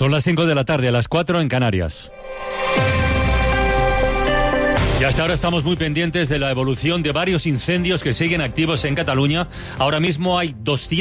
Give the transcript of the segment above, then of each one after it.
Son las 5 de la tarde, a las 4 en Canarias. Y hasta ahora estamos muy pendientes de la evolución de varios incendios que siguen activos en Cataluña. Ahora mismo hay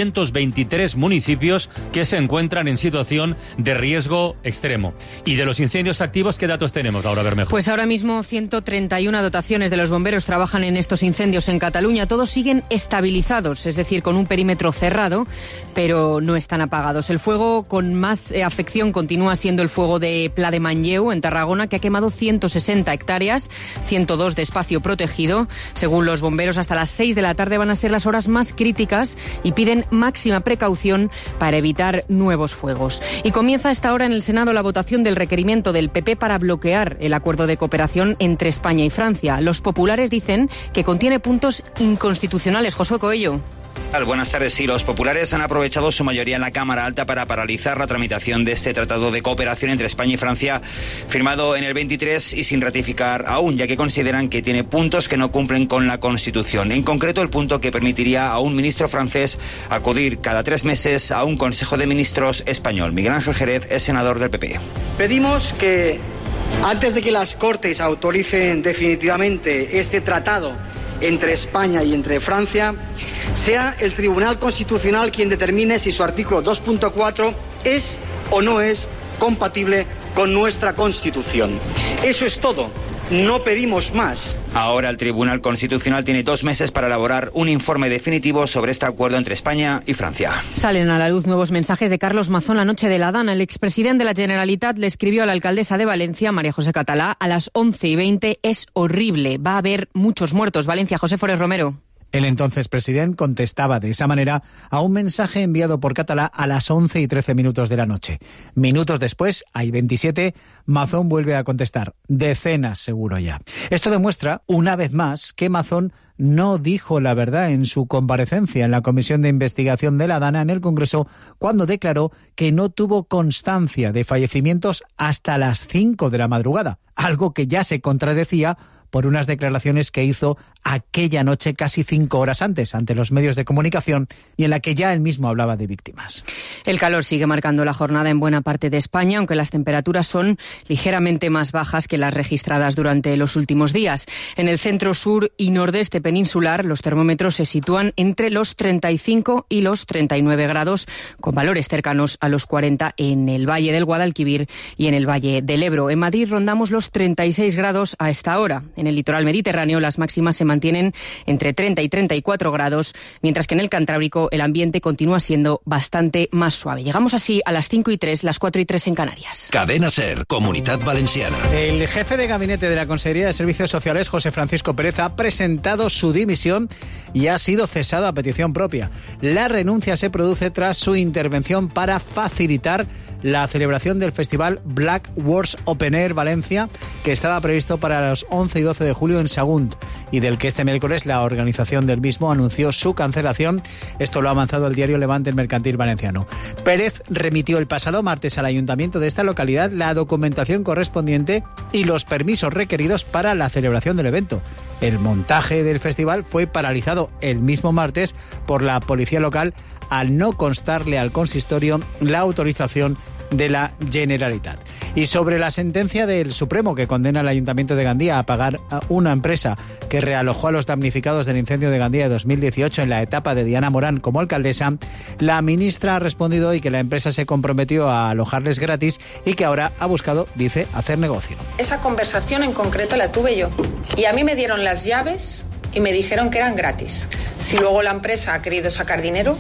223 municipios que se encuentran en situación de riesgo extremo. Y de los incendios activos, ¿qué datos tenemos, Laura Bermejo? Pues ahora mismo 131 dotaciones de los bomberos trabajan en estos incendios en Cataluña. Todos siguen estabilizados, es decir, con un perímetro cerrado, pero no están apagados. El fuego con más afección continúa siendo el fuego de Pla de Manlleu, en Tarragona, que ha quemado 160 hectáreas, 102 de espacio protegido. Según los bomberos, hasta las 6 de la tarde van a ser las horas más críticas y piden máxima precaución para evitar nuevos fuegos. Y comienza a esta hora en el Senado la votación del requerimiento del PP para bloquear el acuerdo de cooperación entre España y Francia. Los populares dicen que contiene puntos inconstitucionales. Josué Coello. Buenas tardes. Sí, los populares han aprovechado su mayoría en la Cámara Alta para paralizar la tramitación de este tratado de cooperación entre España y Francia, firmado en el 23 y sin ratificar aún, ya que consideran que tiene puntos que no cumplen con la Constitución. En concreto, el punto que permitiría a un ministro francés acudir cada 3 meses a un Consejo de Ministros español. Miguel Ángel Jerez es senador del PP. Pedimos que, antes de que las Cortes autoricen definitivamente este tratado entre España y entre Francia, sea el Tribunal Constitucional quien determine si su artículo 2.4 es o no es compatible con nuestra Constitución. Eso es todo. No pedimos más. Ahora el Tribunal Constitucional tiene 2 meses para elaborar un informe definitivo sobre este acuerdo entre España y Francia. Salen a la luz nuevos mensajes de Carlos Mazón la noche de la Dana. El expresidente de la Generalitat le escribió a la alcaldesa de Valencia, María José Catalá, a las 11:20. Es horrible, va a haber muchos muertos. Valencia, José Forés Romero. El entonces presidente contestaba de esa manera a un mensaje enviado por Catalá a las 11:13 de la noche. Minutos después, hay 27, Mazón vuelve a contestar. Decenas, seguro ya. Esto demuestra, una vez más, que Mazón no dijo la verdad en su comparecencia en la Comisión de Investigación de la Dana en el Congreso, cuando declaró que no tuvo constancia de fallecimientos hasta las 5 de la madrugada, algo que ya se contradecía por unas declaraciones que hizo aquella noche casi 5 horas antes ante los medios de comunicación y en la que ya él mismo hablaba de víctimas. El calor sigue marcando la jornada en buena parte de España, aunque las temperaturas son ligeramente más bajas que las registradas durante los últimos días. En el centro, sur y nordeste peninsular, los termómetros se sitúan entre los 35 y los 39 grados, con valores cercanos a los 40 en el Valle del Guadalquivir y en el Valle del Ebro. En Madrid rondamos los 36 grados a esta hora. En el litoral mediterráneo las máximas se mantienen entre 30 y 34 grados, mientras que en el Cantábrico el ambiente continúa siendo bastante más suave. Llegamos así a las 5:03, las 4:03 en Canarias. Cadena SER, Comunitat Valenciana. El jefe de gabinete de la Consejería de Servicios Sociales, José Francisco Pérez, ha presentado su dimisión y ha sido cesado a petición propia. La renuncia se produce tras su intervención para facilitar la celebración del festival Black Wars Open Air Valencia, que estaba previsto para los 11 y 12 de julio en Sagunt, y del que este miércoles la organización del mismo anunció su cancelación. Esto lo ha avanzado el diario Levante, el Mercantil Valenciano. Pérez remitió el pasado martes al ayuntamiento de esta localidad la documentación correspondiente y los permisos requeridos para la celebración del evento. El montaje del festival fue paralizado el mismo martes por la policía local al no constarle al consistorio la autorización de la Generalitat. Y sobre la sentencia del Supremo que condena al Ayuntamiento de Gandía a pagar a una empresa que realojó a los damnificados del incendio de Gandía de 2018 en la etapa de Diana Morán como alcaldesa, la ministra ha respondido hoy que la empresa se comprometió a alojarles gratis y que ahora ha buscado, dice, hacer negocio. Esa conversación en concreto la tuve yo y a mí me dieron las llaves y me dijeron que eran gratis. Si luego la empresa ha querido sacar dinero,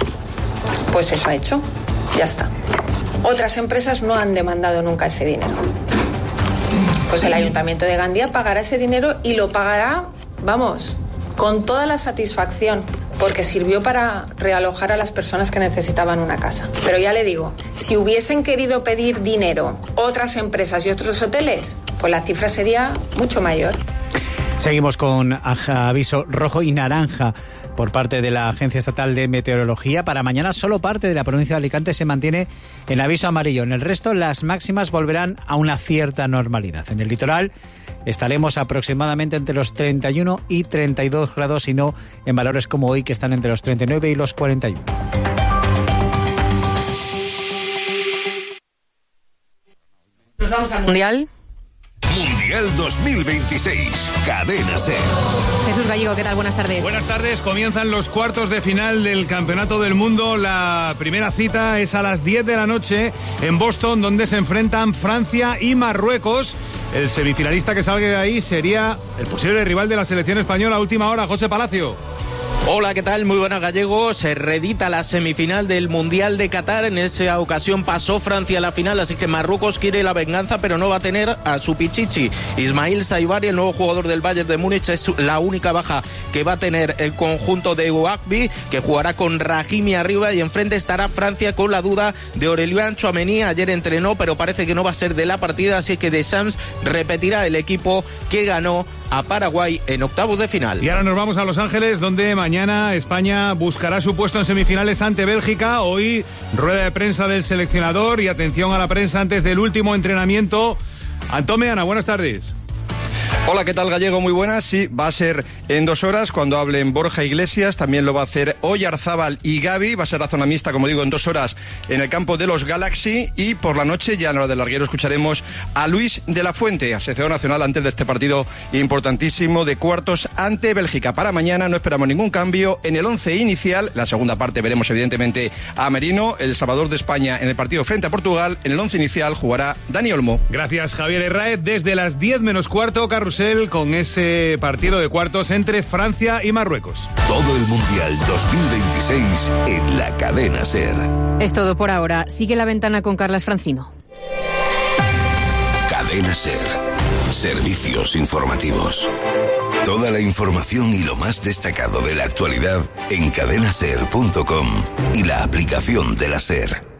pues eso ha hecho, ya está. Otras empresas no han demandado nunca ese dinero. Pues el Ayuntamiento de Gandía pagará ese dinero y lo pagará, vamos, con toda la satisfacción, porque sirvió para realojar a las personas que necesitaban una casa. Pero ya le digo, si hubiesen querido pedir dinero otras empresas y otros hoteles, pues la cifra sería mucho mayor. Seguimos con aviso rojo y naranja por parte de la Agencia Estatal de Meteorología. Para mañana solo parte de la provincia de Alicante se mantiene en aviso amarillo. En el resto las máximas volverán a una cierta normalidad. En el litoral estaremos aproximadamente entre los 31 y 32 grados y no en valores como hoy que están entre los 39 y los 41. vamos al Mundial. Mundial 2026, Cadena SER. Jesús Gallego, ¿qué tal? Buenas tardes. Buenas tardes, comienzan los cuartos de final del Campeonato del Mundo. La primera cita es a las 10 de la noche en Boston, donde se enfrentan Francia y Marruecos. El semifinalista que salga de ahí sería el posible rival de la selección española a última hora, José Palacio. Hola, ¿qué tal? Muy buenas, Gallego. Se reedita la semifinal del Mundial de Qatar. En esa ocasión pasó Francia a la final, así que Marruecos quiere la venganza, pero no va a tener a su pichichi. Ismail Saibari, el nuevo jugador del Bayern de Múnich, es la única baja que va a tener el conjunto de Ouakbi, que jugará con Rahimi arriba, y enfrente estará Francia con la duda de Aurélien Tchouaméni. Ayer entrenó, pero parece que no va a ser de la partida, así que Deschamps repetirá el equipo que ganó a Paraguay en octavos de final. Y ahora nos vamos a Los Ángeles, donde mañana España buscará su puesto en semifinales ante Bélgica. Hoy rueda de prensa del seleccionador y atención a la prensa antes del último entrenamiento. Antón Meana, buenas tardes. Hola, ¿qué tal, Gallego? Muy buenas. Sí, va a ser en 2 horas cuando hablen Borja Iglesias, también lo va a hacer Oyarzábal y Gavi. Va a ser la zona mixta, como digo, en 2 horas en el campo de los Galaxy, y por la noche, ya en hora del larguero, escucharemos a Luis de la Fuente, seleccionador nacional, antes de este partido importantísimo de cuartos ante Bélgica. Para mañana no esperamos ningún cambio en el 11 inicial. En la segunda parte veremos evidentemente a Merino, el salvador de España en el partido frente a Portugal. En el 11 inicial jugará Dani Olmo. Gracias, Javier Herráez. Desde las 10 menos cuarto, Carrusel con ese partido de cuartos entre Francia y Marruecos. Todo el Mundial 2026 en la Cadena SER. Es todo por ahora. Sigue La Ventana con Carlas Francino. Cadena SER. Servicios informativos. Toda la información y lo más destacado de la actualidad en cadenaser.com y la aplicación de la SER.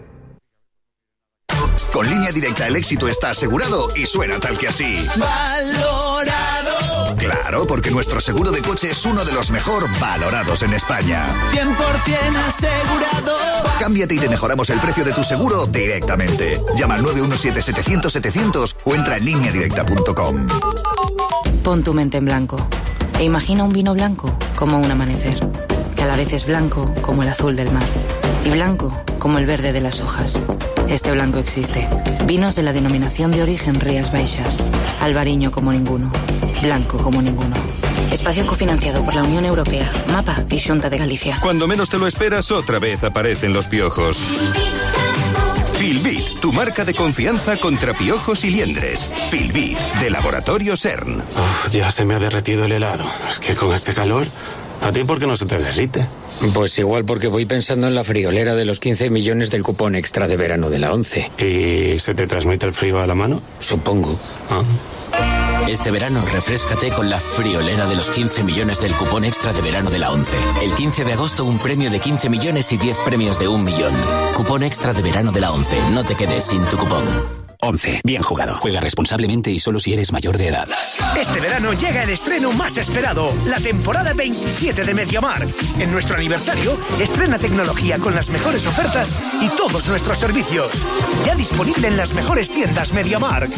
Con Línea Directa el éxito está asegurado y suena tal que así. ¡Valorado! Claro, porque nuestro seguro de coche es uno de los mejor valorados en España. 100% asegurado. Cámbiate y te mejoramos el precio de tu seguro directamente. Llama al 917-700-700 o entra en lineadirecta.com. Pon tu mente en blanco e imagina un vino blanco como un amanecer, que a la vez es blanco como el azul del mar y blanco como el verde de las hojas. Este blanco existe. Vinos de la denominación de origen Rías Baixas. Albariño como ninguno. Blanco como ninguno. Espacio cofinanciado por la Unión Europea, MAPA y Xunta de Galicia. Cuando menos te lo esperas, otra vez aparecen los piojos. Filbit, tu marca de confianza contra piojos y liendres. Filbit, de Laboratorio CERN. Ya se me ha derretido el helado. Es que con este calor... ¿A ti por qué no se te derrite? Pues igual porque voy pensando en la friolera de los 15 millones del cupón extra de verano de la 11. ¿Y se te transmite el frío a la mano? Supongo. Este verano refréscate con la friolera de los 15 millones del cupón extra de verano de la 11. El 15 de agosto un premio de 15 millones y 10 premios de 1 millón. Cupón extra de verano de la 11. No te quedes sin tu cupón. 11. Bien jugado. Juega responsablemente y solo si eres mayor de edad. Este verano llega el estreno más esperado, la temporada 27 de MediaMarkt. En nuestro aniversario, estrena tecnología con las mejores ofertas y todos nuestros servicios. Ya disponible en las mejores tiendas MediaMarkt.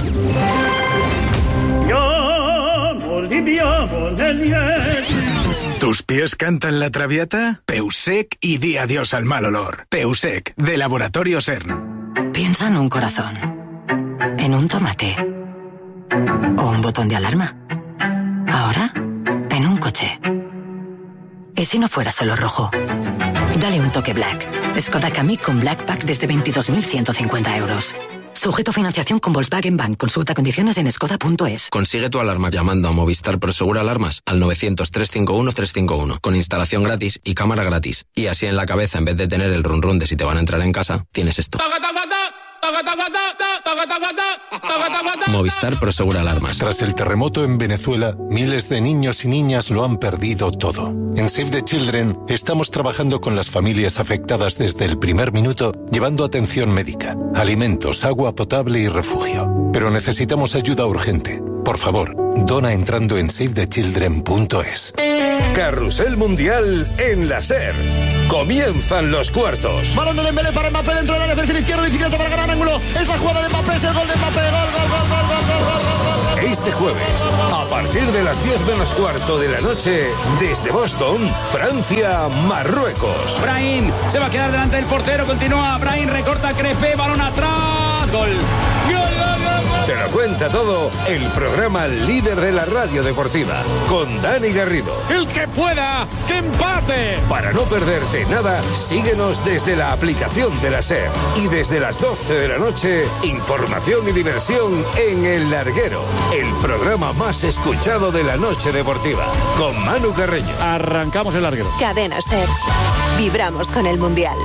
¿Tus pies cantan la traviata? Peusec y di adiós al mal olor. Peusec, de Laboratorio CERN. Piensa en un corazón, en un tomate o un botón de alarma. Ahora, en un coche. ¿Y si no fuera solo rojo? Dale un toque Black. Skoda Kamiq con Black Pack desde 22.150 euros. Sujeto a financiación con Volkswagen Bank. Consulta condiciones en skoda.es. Consigue tu alarma llamando a Movistar Prosegur Alarmas al 900-351-351 con instalación gratis y cámara gratis. Y así en la cabeza, en vez de tener el run run de si te van a entrar en casa, tienes esto. Movistar Prosegur Alarmas. Tras el terremoto en Venezuela, miles de niños y niñas lo han perdido todo. En Save the Children estamos trabajando con las familias afectadas desde el primer minuto, llevando atención médica, alimentos, agua potable y refugio. Pero necesitamos ayuda urgente. Por favor, dona entrando en savethechildren.es. Carrusel Mundial en la SER. Comienzan los cuartos. Balón de Dembélé para Mbappé dentro del área, perfil izquierdo, bicicleta para ganar ángulo. Es la jugada de Mbappé, es el gol de Mbappé. Gol. Este jueves, a partir de las 10 menos cuarto de la noche, desde Boston, Francia, Marruecos. Brahim se va a quedar delante del portero, continúa Brahim, recorta Crepé, balón atrás, gol. Te cuenta todo el programa líder de la radio deportiva, con Dani Garrido. El que pueda, que empate. Para no perderte nada, síguenos desde la aplicación de la SER. Y desde las 12 de la noche, información y diversión en El Larguero, el programa más escuchado de la noche deportiva, con Manu Carreño. Arrancamos El Larguero. Cadena SER. Vibramos con el Mundial.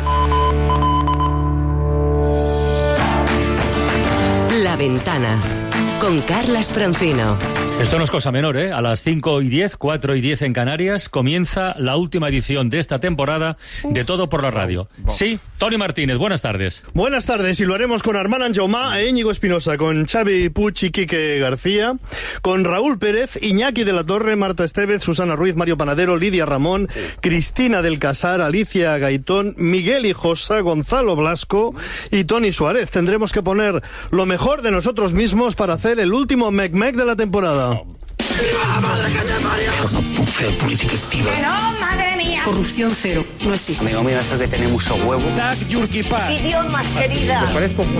La Ventana, con Carlas Francino. Esto no es cosa menor, ¿eh? A las 5:10, 4:10 en Canarias, comienza la última edición de esta temporada de Todo por la Radio. Sí, Toni Martínez, buenas tardes. Buenas tardes, y lo haremos con Armand Anjomá e Íñigo Espinosa, con Xavi Puig y Quique García, con Raúl Pérez, Iñaki de la Torre, Marta Estevez, Susana Ruiz, Mario Panadero, Lidia Ramón, Cristina del Casar, Alicia Gaitón, Miguel Hijosa, Gonzalo Blasco y Toni Suárez. Tendremos que poner lo mejor de nosotros mismos para hacer el último mec-mec de la temporada. Política activa. Que no, madre mía. Corrupción cero, no existe. Amigo mío, esto que tenemos a huevo. Zach Yurkipa. Idiomas, querida. ¿Os parezco